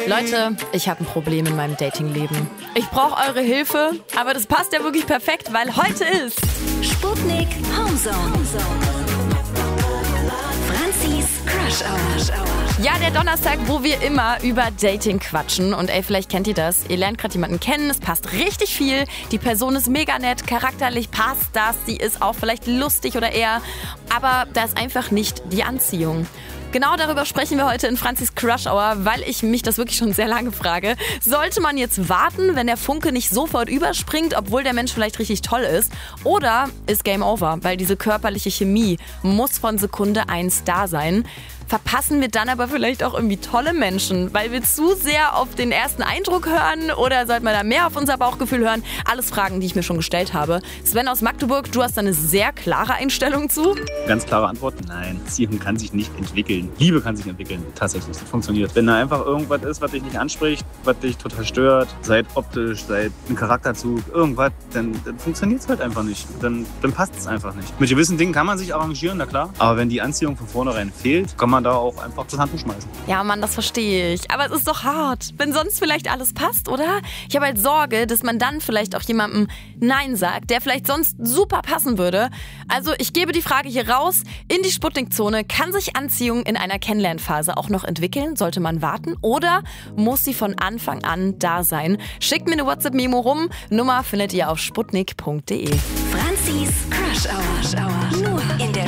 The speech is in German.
Leute, ich habe ein Problem in meinem Datingleben. Ich brauche eure Hilfe, aber das passt ja wirklich perfekt, weil heute ist Sputnik Homezone. Franzis Crush Hour. ja der Donnerstag, wo wir immer über Dating quatschen. Und vielleicht kennt ihr das. Ihr lernt gerade jemanden kennen, es passt richtig viel. Die Person ist mega nett, charakterlich passt das. Sie ist auch vielleicht lustig oder eher. Aber da ist einfach nicht die Anziehung. Genau darüber sprechen wir heute in Franzis Crush Hour, weil ich mich das wirklich schon sehr lange frage. Sollte man jetzt warten, wenn der Funke nicht sofort überspringt, obwohl der Mensch vielleicht richtig toll ist? Oder ist Game Over, weil diese körperliche Chemie muss von Sekunde 1 da sein? Verpassen wir dann aber vielleicht auch irgendwie tolle Menschen, weil wir zu sehr auf den ersten Eindruck hören, oder sollten wir da mehr auf unser Bauchgefühl hören? Alles Fragen, die ich mir schon gestellt habe. Sven aus Magdeburg, du hast da eine sehr klare Einstellung zu. Ganz klare Antwort, nein. Beziehung kann sich nicht entwickeln. Liebe kann sich entwickeln, tatsächlich. Das funktioniert. Wenn da einfach irgendwas ist, was dich nicht anspricht, was dich total stört, sei optisch, sei ein Charakterzug, irgendwas, dann funktioniert es halt einfach nicht. Dann passt es einfach nicht. Mit gewissen Dingen kann man sich arrangieren, na klar. Aber wenn die Anziehung von vornherein fehlt, kann man da auch einfach das Handtuch schmeißen. Ja, Mann, das verstehe ich. Aber es ist doch hart, wenn sonst vielleicht alles passt, oder? Ich habe halt Sorge, dass man dann vielleicht auch jemandem Nein sagt, der vielleicht sonst super passen würde. Also ich gebe die Frage hier raus. In die Sputnik-Zone: Kann sich Anziehung in einer Kennenlernphase auch noch entwickeln? Sollte man warten? Oder muss sie von Anfang an da sein? Schickt mir eine WhatsApp-Memo rum. Nummer findet ihr auf sputnik.de. Franzis Crush Hour. Nur in der